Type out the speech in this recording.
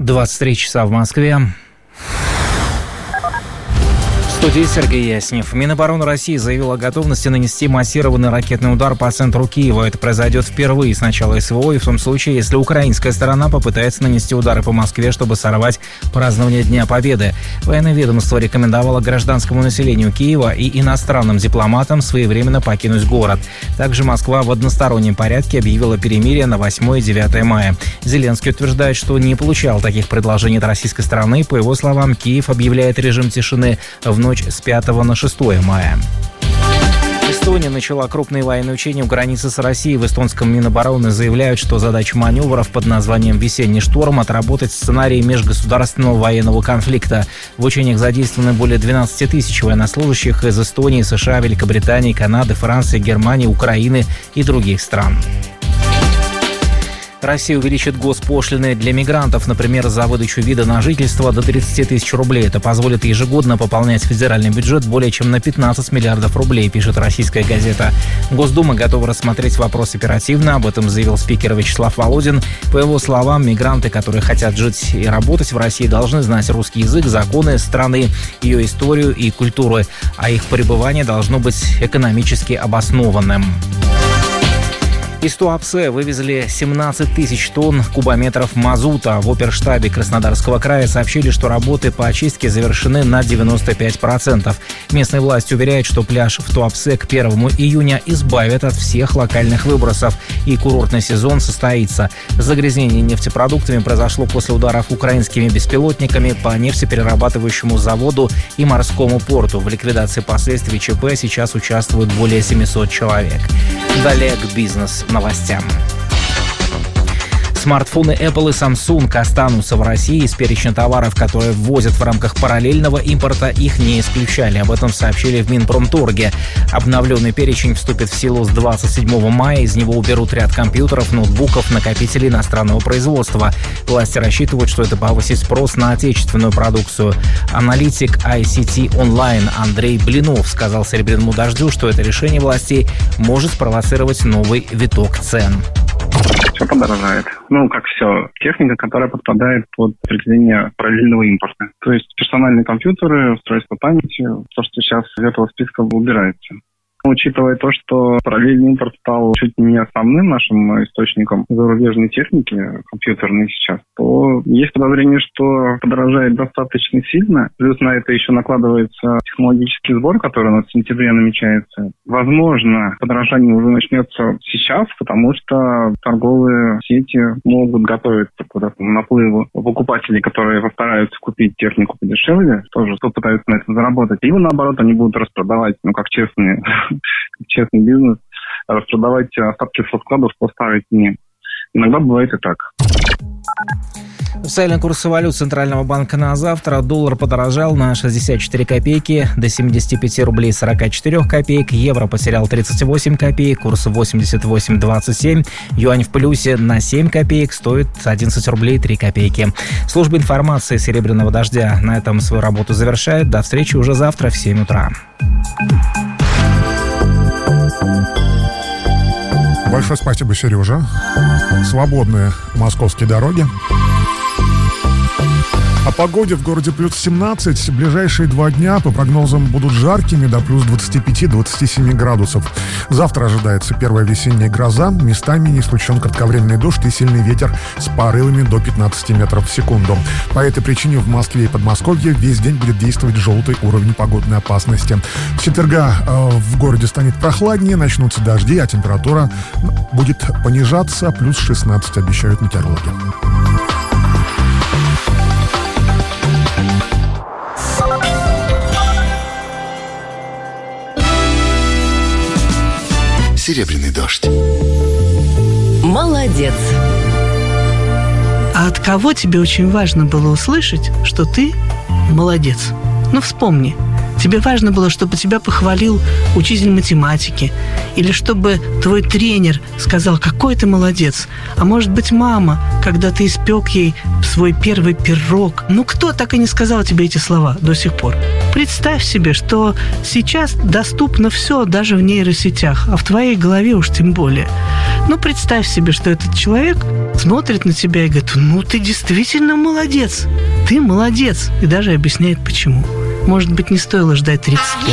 23 часа в Москве. В студии Сергей Яснев. Минобороны России заявила о готовности нанести массированный ракетный удар по центру Киева. Это произойдет впервые с начала СВО и в том случае, если украинская сторона попытается нанести удары по Москве, чтобы сорвать празднование Дня Победы. Военное ведомство рекомендовало гражданскому населению Киева и иностранным дипломатам своевременно покинуть город. Также Москва в одностороннем порядке объявила перемирие на 8 и 9 мая. Зеленский утверждает, что не получал таких предложений от российской стороны. По его словам, Киев объявляет режим тишины в ночь с 5 на 6 мая. Эстония начала крупные военные учения в границе с Россией. В эстонском Минобороны заявляют, что задача маневров под названием «Весенний шторм» — отработать сценарий межгосударственного военного конфликта. В учениях задействованы более 12 тысяч военнослужащих из Эстонии, США, Великобритании, Канады, Франции, Германии, Украины и других стран. Россия увеличит госпошлины для мигрантов, например, за выдачу вида на жительство до 30 тысяч рублей. Это позволит ежегодно пополнять федеральный бюджет более чем на 15 миллиардов рублей, пишет российская газета. Госдума готова рассмотреть вопрос оперативно, об этом заявил спикер Вячеслав Володин. По его словам, мигранты, которые хотят жить и работать в России, должны знать русский язык, законы страны, ее историю и культуру, а их пребывание должно быть экономически обоснованным. Из Туапсе вывезли 17 тысяч тонн кубометров мазута. В оперштабе Краснодарского края сообщили, что работы по очистке завершены на 95%. Местные власти уверяют, что пляж в Туапсе к 1 июня избавят от всех локальных выбросов, и курортный сезон состоится. Загрязнение нефтепродуктами произошло после ударов украинскими беспилотниками по нефтеперерабатывающему заводу и морскому порту. В ликвидации последствий ЧП сейчас участвуют более 700 человек. Далее к бизнес-новостям. Смартфоны Apple и Samsung останутся в России. Из перечня товаров, которые ввозят в рамках параллельного импорта, их не исключали. Об этом сообщили в Минпромторге. Обновленный перечень вступит в силу с 27 мая. Из него уберут ряд компьютеров, ноутбуков, накопителей иностранного производства. Власти рассчитывают, что это повысит спрос на отечественную продукцию. Аналитик ICT Online Андрей Блинов сказал «Серебряному дождю», что это решение властей может спровоцировать новый виток цен. Все подорожает. Как все. Техника, которая подпадает под определение параллельного импорта. То есть персональные компьютеры, устройства памяти, то, что сейчас из этого списка убирается. Учитывая то, что параллельный импорт стал чуть не основным нашим источником зарубежной техники, компьютерной сейчас, то есть подозрение, что подорожает достаточно сильно. Плюс на это еще накладывается технологический сбор, который у нас в сентябре намечается. Возможно, подорожание уже начнется сейчас, потому что торговые сети могут готовиться к наплыву покупателей, которые постараются купить технику подешевле, тоже попытаются на это заработать. Или наоборот, они будут распродавать, как честный бизнес, распродавать остатки со складов по старой цене. Иногда бывает и так. Официальные курсы валют Центрального банка на завтра. Доллар подорожал на 64 копейки до 75 рублей 44 копеек. Евро потерял 38 копеек, курс 88.27. Юань в плюсе на 7 копеек, стоит 11 рублей 3 копейки. Служба информации «Серебряного дождя» на этом свою работу завершает. До встречи уже завтра в 7 утра. Большое спасибо, Сережа. Свободные московские дороги. О погоде в городе плюс 17. Ближайшие 2 дня, по прогнозам, будут жаркими до плюс 25-27 градусов. Завтра ожидается первая весенняя гроза. Местами не исключен кратковременный дождь и сильный ветер с порывами до 15 метров в секунду. По этой причине в Москве и Подмосковье весь день будет действовать желтый уровень погодной опасности. С четверга в городе станет прохладнее, начнутся дожди, а температура будет понижаться. Плюс 16, обещают метеорологи. Серебряный дождь. Молодец. А от кого тебе очень важно было услышать, что ты молодец? Вспомни. Тебе важно было, чтобы тебя похвалил учитель математики, или чтобы твой тренер сказал, какой ты молодец. А может быть, мама, когда ты испек ей свой первый пирог. Ну, кто так и не сказал тебе эти слова до сих пор? Представь себе, что сейчас доступно все, даже в нейросетях, а в твоей голове уж тем более. Ну, представь себе, что этот человек смотрит на тебя и говорит, ну, ты действительно молодец. Ты молодец. И даже объясняет, почему. Может быть, не стоило ждать 30 лет.